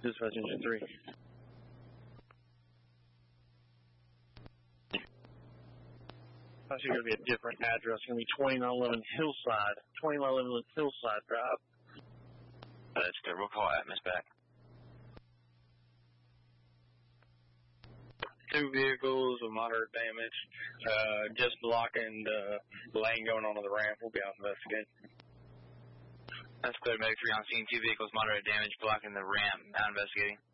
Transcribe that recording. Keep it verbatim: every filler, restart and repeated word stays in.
Dispatch engine three. Actually going to be a different address. It's going to be twenty-nine eleven Hillside. twenty-nine eleven Hillside Drive. That's good. We'll call Atmos back. Two vehicles of moderate damage, uh, just blocking the lane going onto the ramp. We'll be out investigating. That's clear. Medic three on scene. Two vehicles, moderate damage, blocking the ramp. Out investigating.